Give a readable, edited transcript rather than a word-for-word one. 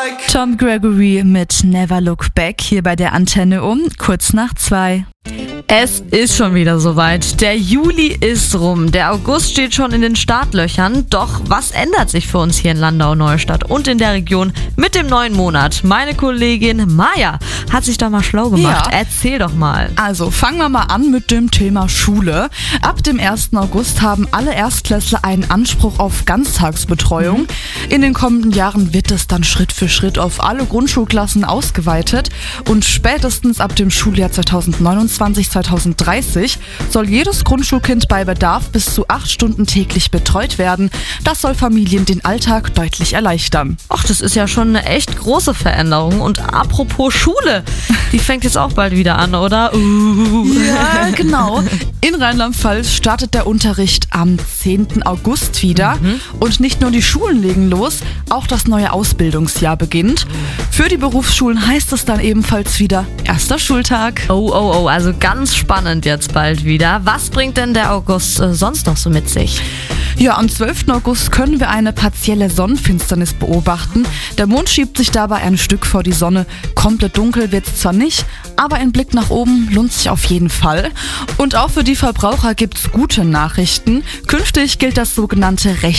Tom Gregory mit Never Look Back hier bei der Antenne um kurz nach 2. Es ist schon wieder soweit. Der Juli ist rum. Der August steht schon in den Startlöchern. Doch was ändert sich für uns hier in Landau-Neustadt und in der Region mit dem neuen Monat? Meine Kollegin Maja hat sich da mal schlau gemacht. Ja. Erzähl doch mal. Also fangen wir mal an mit dem Thema Schule. Ab dem 1. August haben alle Erstklässler einen Anspruch auf Ganztagsbetreuung. In den kommenden Jahren wird es dann Schritt für Schritt auf alle Grundschulklassen ausgeweitet. Und spätestens ab dem Schuljahr 2029/2030 soll jedes Grundschulkind bei Bedarf bis zu 8 Stunden täglich betreut werden. Das soll Familien den Alltag deutlich erleichtern. Ach, das ist ja schon eine echt große Veränderung. Und apropos Schule, die fängt jetzt auch bald wieder an, oder? Ja, genau. In Rheinland-Pfalz startet der Unterricht am 10. August wieder. Und nicht nur die Schulen legen los, auch das neue Ausbildungsjahr beginnt. Für die Berufsschulen heißt es dann ebenfalls wieder erster Schultag. Oh, also ganz spannend jetzt bald wieder. Was bringt denn der August sonst noch so mit sich? Ja, am 12. August können wir eine partielle Sonnenfinsternis beobachten. Der Mond schiebt sich dabei ein Stück vor die Sonne. Komplett dunkel wird's zwar nicht, aber ein Blick nach oben lohnt sich auf jeden Fall. Und auch für die Verbraucher gibt's gute Nachrichten. Künftig gilt das sogenannte